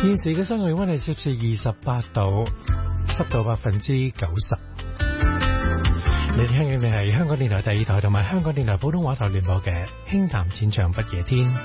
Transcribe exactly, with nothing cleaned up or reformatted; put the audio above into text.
現時嘅室外氣溫係攝氏二十八度，濕度百分之九十。你聽緊嘅係香港電台第二台同埋香港電台普通話台聯播嘅《輕談淺唱不夜天》。